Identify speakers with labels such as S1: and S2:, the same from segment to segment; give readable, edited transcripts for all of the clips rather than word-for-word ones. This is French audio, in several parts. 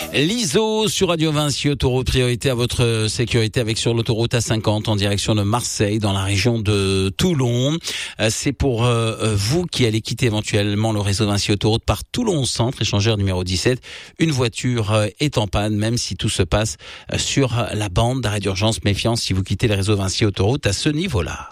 S1: L'ISO sur Radio Vinci, autoroute, priorité à votre sécurité avec sur l'autoroute A50 en direction de Marseille dans la région de Toulon. C'est pour vous qui allez quitter éventuellement le réseau Vinci autoroute par Toulon Centre, échangeur numéro 17. Une voiture est en panne, même si tout se passe sur la bande d'arrêt d'urgence. Méfiance si vous quittez le réseau Vinci autoroute à ce niveau-là.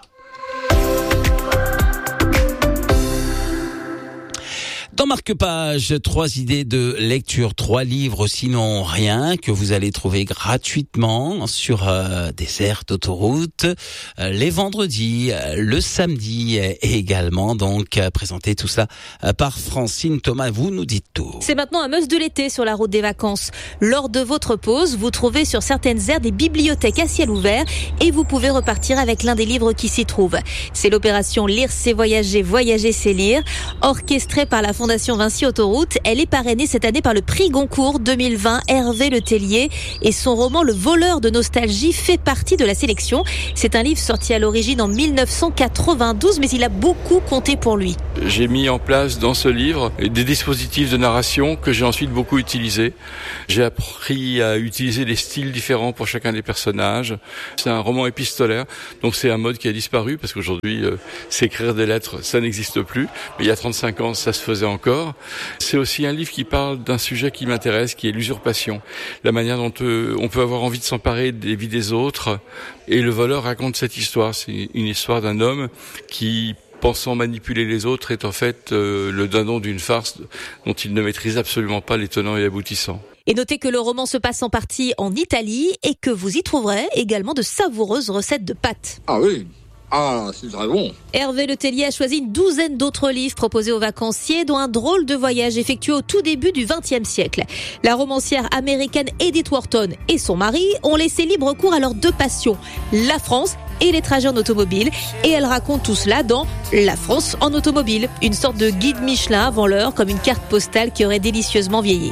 S1: Dans Marque-Page, 3 idées de lecture, 3 livres sinon rien que vous allez trouver gratuitement sur des aires d'autoroute les vendredis, le samedi et également donc présenté tout ça par Francine Thomas. Vous nous dites tout.
S2: C'est maintenant un must de l'été sur la route des vacances. Lors de votre pause, vous trouvez sur certaines aires des bibliothèques à ciel ouvert et vous pouvez repartir avec l'un des livres qui s'y trouvent. C'est l'opération Lire c'est voyager, voyager c'est lire, orchestrée par la Fondation Vinci Autoroute. Elle est parrainée cette année par le prix Goncourt 2020 Hervé Le Tellier et son roman Le voleur de nostalgie fait partie de la sélection. C'est un livre sorti à l'origine en 1992 mais il a beaucoup compté pour lui.
S3: J'ai mis en place dans ce livre des dispositifs de narration que j'ai ensuite beaucoup utilisés. J'ai appris à utiliser des styles différents pour chacun des personnages. C'est un roman épistolaire, donc c'est un mode qui a disparu parce qu'aujourd'hui s'écrire des lettres ça n'existe plus, mais il y a 35 ans ça se faisait encore. C'est aussi un livre qui parle d'un sujet qui m'intéresse, qui est l'usurpation. La manière dont on peut avoir envie de s'emparer des vies des autres. Et le voleur raconte cette histoire. C'est une histoire d'un homme qui, pensant manipuler les autres, est en fait le dindon d'une farce dont il ne maîtrise absolument pas les tenants et aboutissants.
S2: Et notez que le roman se passe en partie en Italie et que vous y trouverez également de savoureuses recettes de pâtes.
S4: Ah oui. Ah, c'est très bon.
S2: Hervé Le Tellier a choisi une douzaine d'autres livres proposés aux vacanciers, dont un drôle de voyage effectué au tout début du XXe siècle. La romancière américaine Edith Wharton et son mari ont laissé libre cours à leurs 2 passions, la France et les trajets en automobile. Et elle raconte tout cela dans La France en automobile, une sorte de guide Michelin avant l'heure, comme une carte postale qui aurait délicieusement vieilli.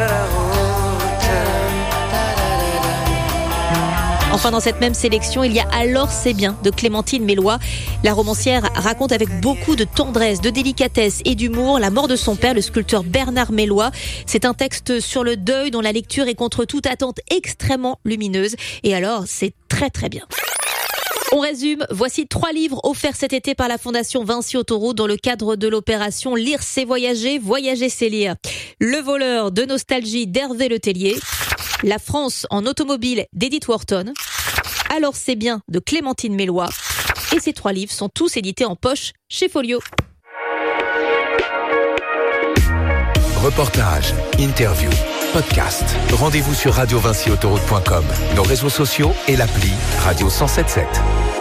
S2: Enfin, dans cette même sélection, il y a Alors c'est bien de Clémentine Mélois. La romancière raconte avec beaucoup de tendresse, de délicatesse et d'humour la mort de son père, le sculpteur Bernard Mélois. C'est un texte sur le deuil dont la lecture est contre toute attente extrêmement lumineuse. Et alors, c'est très très bien. On résume, voici 3 livres offerts cet été par la Fondation Vinci Autoroute dans le cadre de l'opération Lire c'est voyager, voyager c'est lire. Le voleur de nostalgie d'Hervé Le Tellier. La France en automobile d'Edith Wharton. Alors c'est bien de Clémentine Mélois. Et ces 3 livres sont tous édités en poche chez Folio.
S5: Reportages, interviews, podcasts. Rendez-vous sur radiovinciautoroute.com, nos réseaux sociaux et l'appli Radio 107.7.